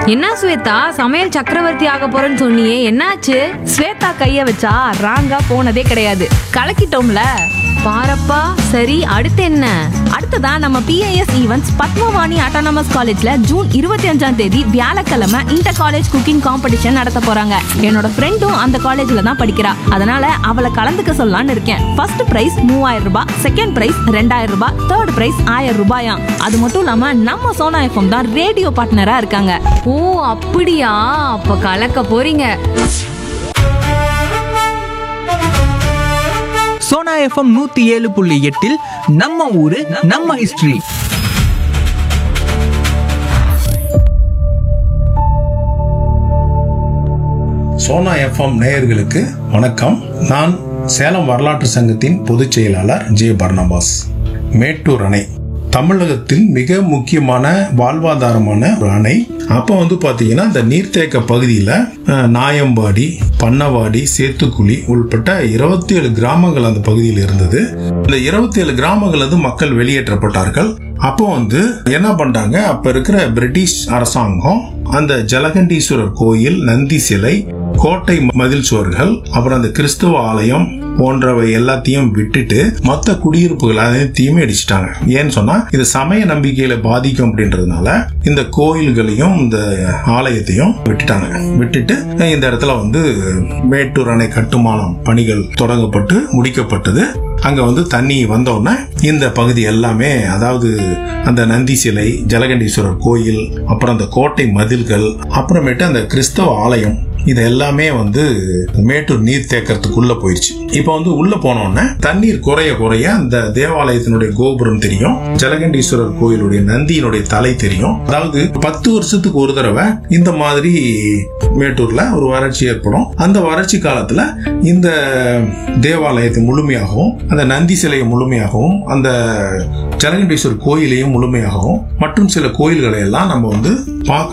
என்ன ஸ்வேதா, சமையல் சக்கரவர்த்தி ஆக போறேன்னு சொன்னியே, என்னாச்சு? ஸ்வேதா கைய வச்சா ராங்கா போனதே கிடையாது. கலக்கிட்டோம்ல. பாரப்பா, சரி அடுத்து என்ன? அடுத்ததா நம்ம பிஐஎஸ் ஈவென்ட்ஸ் பத்மவாணி ஆட்டோனமஸ் காலேஜ்ல ஜூன் 25ஆம் தேதி வியாழக்கிழமை இன்டர் காலேஜ் குக்கிங் காம்படிஷன் நடத்த போறாங்க. என்னோட ஃப்ரெண்டும் அந்த காலேஜ்ல தான் படிக்கிறா. அதனால அவளை கலந்துக்க சொல்லலாம்னு இருக்கேன். ஃபர்ஸ்ட் பிரைஸ் 3000 ரூபாய், செகண்ட் பிரைஸ் 2000 ரூபாய், தேர்ட் பிரைஸ் 1000 ரூபாயாம். அது மட்டும் இல்லாம நம்ம சோனா எஃப்எம் தான் ரேடியோ பார்ட்னரா இருக்காங்க. ஓ அப்படியா, அப்ப கலக்க போறீங்க. சோனா எஃப்எம் 107.8 நம்ம ஊரு நம்ம ஹிஸ்டரி. சோனா எஃப்எம் நேயர்களுக்கு வணக்கம். நான் சேலம் வரலாற்று சங்கத்தின் பொதுச் செயலாளர் ஜே பர்னபாஸ். மேட்டூர் அணை தமிழகத்தில் மிக முக்கியமான வாழ்வாதாரமான ஒரு அணை. அப்போ பாத்தீங்கன்னா இந்த நீர்த்தேக்க பகுதியில நாயம்பாடி, பண்ணவாடி, சேத்துக்குழி உள்பட்ட 27 கிராமங்கள் அந்த பகுதியில் இருந்தது. இந்த 27 கிராமங்கள் மக்கள் வெளியேற்றப்பட்டார்கள். அப்போ என்ன பண்றாங்க, அப்ப இருக்கிற பிரிட்டிஷ் அரசாங்கம் அந்த ஜலகண்டீஸ்வரர் கோயில், நந்தி சிலை, கோட்டை மதில் சுவர்கள், அப்புறம் அந்த கிறிஸ்துவ ஆலயம் போன்றவை எல்லாத்தையும் விட்டுட்டு மொத்த குடியிருப்புகள் அனைத்தையுமே அடிச்சிட்டாங்க. ஏன்னு சொன்னா இது சமய நம்பிக்கையில பாதிக்கும் அப்படின்றதுனால இந்த கோயில்களையும் இந்த ஆலயத்தையும் விட்டுட்டு இந்த இடத்துல மேட்டூர் அணை கட்டுமானம் பணிகள் தொடங்கப்பட்டு முடிக்கப்பட்டது. அங்க தண்ணி வந்தோடனே இந்த பகுதி எல்லாமே, அதாவது அந்த நந்தி சிலை, ஜலகண்டீஸ்வரர் கோயில், அப்புறம் அந்த கோட்டை மதில்கள், அப்புறமேட்டு அந்த கிறிஸ்தவ ஆலயம், இது எல்லாமே மேட்டூர் நீர் தேக்கறதுக்குள்ள போயிடுச்சு. இப்ப உள்ள போனோடனே தண்ணீர் குறைய அந்த தேவாலயத்தினுடைய கோபுரம் தெரியும், ஜலகண்டீஸ்வரர் கோயிலுடைய நந்தியினுடைய தலை தெரியும். அதாவது 10 வருஷத்துக்கு ஒரு தடவை இந்த மாதிரி மேட்டூர்ல ஒரு வறட்சி ஏற்படும். அந்த வறட்சி காலத்துல இந்த தேவாலயத்தை முழுமையாகவும், அந்த நந்தி சிலையை முழுமையாகவும், அந்த ஜலகண்டீஸ்வரர் கோயிலையும் முழுமையாகவும், மற்றும் சில கோயில்களை எல்லாம் நம்ம பார்க்க